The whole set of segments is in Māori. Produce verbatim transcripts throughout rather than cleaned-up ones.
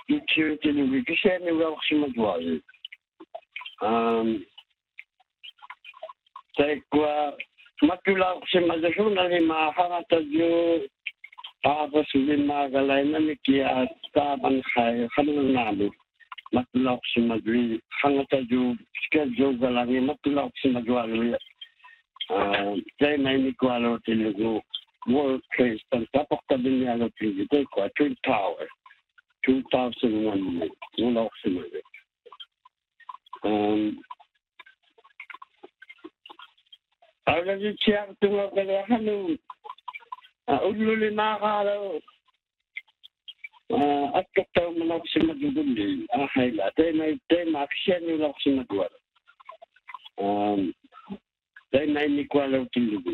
utility ni kiseni wa kusimadwali um kwa matula kusimadashuna ni mahanga jo apa sulima galaina ni kia taban khai khalu nalu matula kusimadwi hanga jo schedule galangi matula kusimadwali uh dai mai ni kwalo tilugo World Trade Center portability à l'autorité quoi Twin Tower two thousand one non oxymode um alors je tiens tout le monde à nous ulul magalo akta mon oxymode dulli ah hayla dai mai dai ma action l'oxymode um dai mai ni kwalo tilugo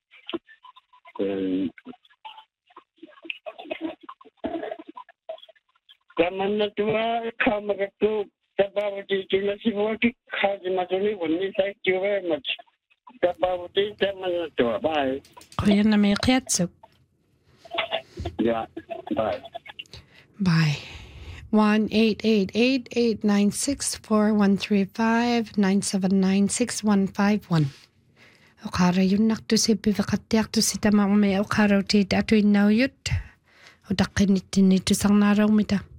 Kamana tua kamera tu tabawati tulasi wati khaji matuni wani thank you very much tabawati kamana tua bye Koyana me qiyatsu Yeah bye Bye one eight eight eight eight nine six four one three five nine seven nine six one five one Okara yun nakto si bivakatiak to si tamang may okara ti atu inaw yut. O dakin itinito sang naraw mita.